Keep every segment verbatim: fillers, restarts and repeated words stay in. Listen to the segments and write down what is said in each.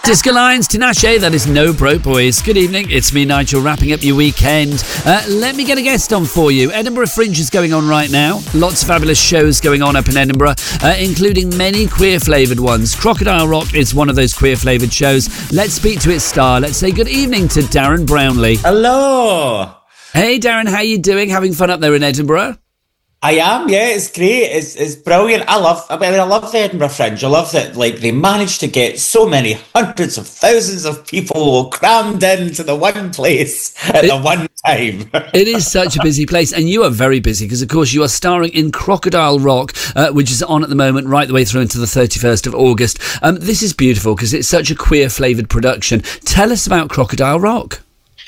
Disco Lines, Tinashe, that is No Broke Boys. Good evening, it's me, Nigel, wrapping up your weekend. Uh, let me get a guest on for you. Edinburgh Fringe is going on right now. Lots of fabulous shows going on up in Edinburgh, uh, including many queer-flavoured ones. Crocodile Rock is one of those queer-flavoured shows. Let's speak to its star. Let's say good evening to Darren Brownlee. Hello. Hey, Darren, how you doing? Having fun up there in Edinburgh? I am, yeah, it's great. It's it's brilliant. I love, I mean, I love the Edinburgh Fringe. I love that, like, they managed to get so many hundreds of thousands of people crammed into the one place at it, the one time. It is such a busy place, and you are very busy because, of course, you are starring in Crocodile Rock, uh, which is on at the moment right the way through until the thirty-first of August. Um, this is beautiful because it's such a queer-flavoured production. Tell us about Crocodile Rock.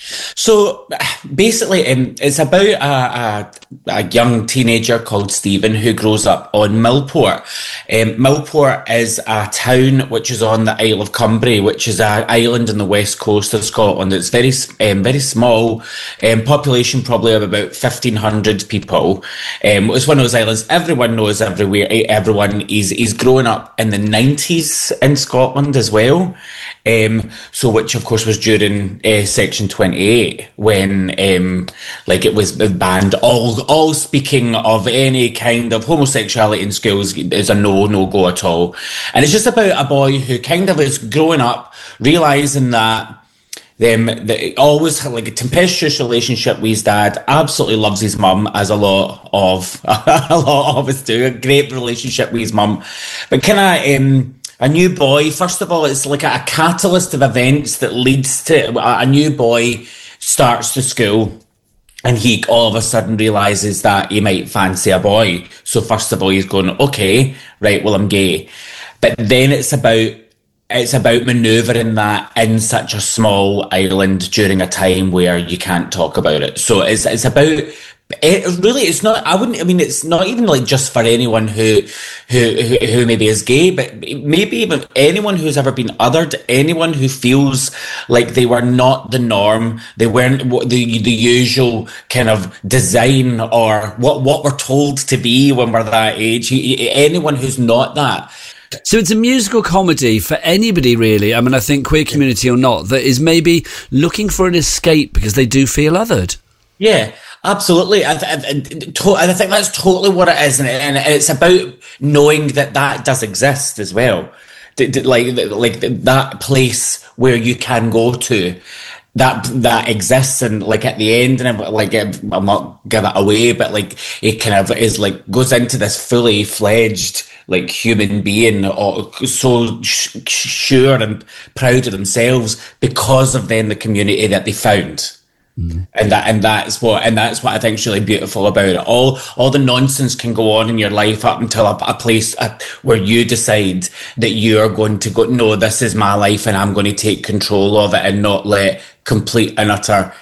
So basically, um, it's about a, a, a young teenager called Stephen who grows up on Millport. Um, Millport is a town which is on the Isle of Cumbrae, which is an island on the west coast of Scotland. It's very, um, very small, um, population probably of about fifteen hundred people. Um, it's one of those islands everyone knows everywhere. Everyone is he's growing up in the nineties in Scotland as well. Um, so which of course was during uh, Section twenty-eight when um, like it was banned. All all speaking of any kind of homosexuality in schools is a no no go at all. And it's just about a boy who kind of is growing up, realising that them that always had like a tempestuous relationship with his dad, absolutely loves his mum, as a lot of a lot of us do, a great relationship with his mum, but kind of um a new boy, first of all, it's like a, a catalyst of events that leads to a, a new boy starts the school and he all of a sudden realises that he might fancy a boy. So first of all, he's going, okay, right, well, I'm gay. But then it's about it's about manoeuvring that in such a small island during a time where you can't talk about it. So it's it's about... It really, it's not. I wouldn't. I mean, it's not even like just for anyone who, who, who, who maybe is gay, but maybe even anyone who's ever been othered, anyone who feels like they were not the norm, they weren't the the usual kind of design or what what we're told to be when we're that age. Anyone who's not that. So it's a musical comedy for anybody, really. I mean, I think queer community or not, that is maybe looking for an escape because they do feel othered. Yeah. Absolutely. I, th- I, th- I think that's totally what it is. And, and it's about knowing that that does exist as well. D- d- like, like that place where you can go to, that that exists. And like at the end, and I'm, like, I'm not giving it away, but like it kind of is like, goes into this fully fledged like human being, or so sh- sure and proud of themselves because of then the community that they found. Mm. And that and that's what and that's what I think is really beautiful about it. All all the nonsense can go on in your life up until a, a place a, where you decide that you are going to go, no, this is my life and I'm going to take control of it and not let complete and utter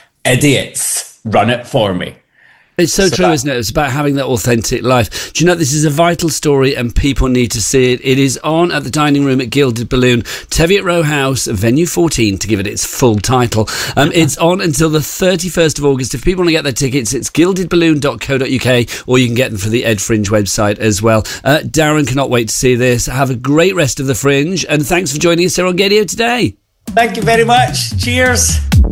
idiots run it for me. It's so, so true, that, isn't it? It's about having that authentic life. Do you know, this is a vital story and people need to see it. It is on at the Dining Room at Gilded Balloon, Teviot Row House, Venue fourteen, to give it its full title. Um, it's on until the thirty-first of August. If people want to get their tickets, it's gilded balloon dot co dot uk, or you can get them for the Ed Fringe website as well. Uh, Darren cannot wait to see this. Have a great rest of the Fringe, and thanks for joining us here on Gaydio today. Thank you very much. Cheers.